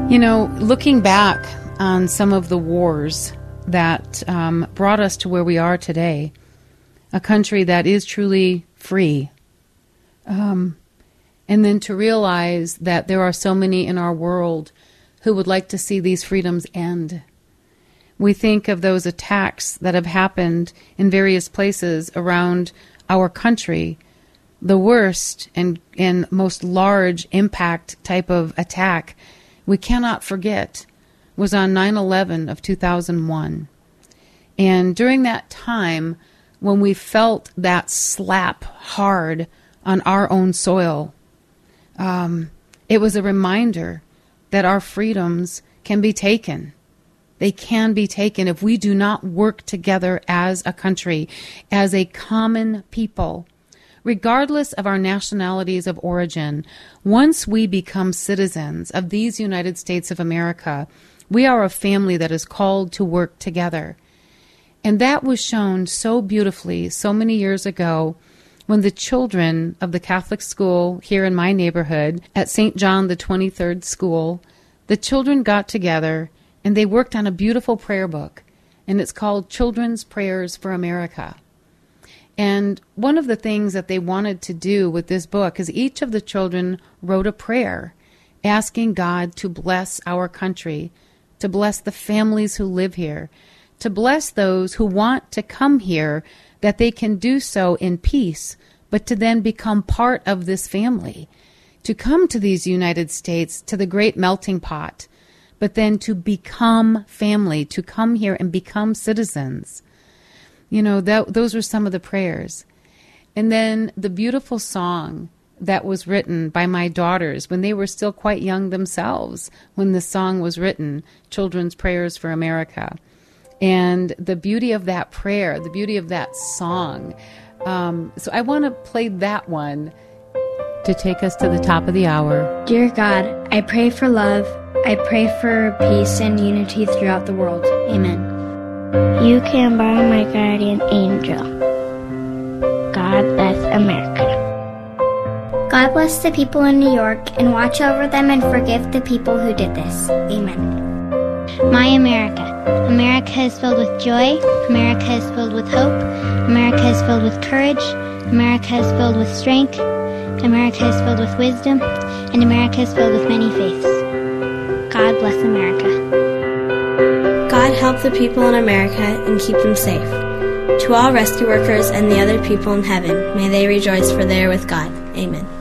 You know, looking back on some of the wars that brought us to where we are today, a country that is truly free, and then to realize that there are so many in our world who would like to see these freedoms end. We think of those attacks that have happened in various places around our country. The worst and most large impact type of attack we cannot forget was on 9/11 of 2001. And during that time, when we felt that slap hard on our own soil, it was a reminder that our freedoms can be taken. They can be taken if we do not work together as a country, as a common people. Regardless of our nationalities of origin, once we become citizens of these United States of America, we are a family that is called to work together. And that was shown so beautifully so many years ago when the children of the Catholic school here in my neighborhood at St. John the 23rd School, the children got together and they worked on a beautiful prayer book, and it's called Children's Prayers for America. And one of the things that they wanted to do with this book is each of the children wrote a prayer asking God to bless our country, to bless the families who live here, to bless those who want to come here, that they can do so in peace, but to then become part of this family, to come to these United States, to the great melting pot, but then to become family, to come here and become citizens. You know, those were some of the prayers. And then the beautiful song that was written by my daughters when they were still quite young themselves, when the song was written, Children's Prayers for America. And the beauty of that prayer, the beauty of that song. So I want to play that one to take us to the top of the hour. Dear God, I pray for love. I pray for peace and unity throughout the world. Amen. You can buy my guardian angel. God bless America. God bless the people in New York and watch over them and forgive the people who did this. Amen. My America. America is filled with joy. America is filled with hope. America is filled with courage. America is filled with strength. America is filled with wisdom. And America is filled with many faiths. God bless America. God help the people in America and keep them safe. To all rescue workers and the other people in heaven, may they rejoice, for they are with God. Amen.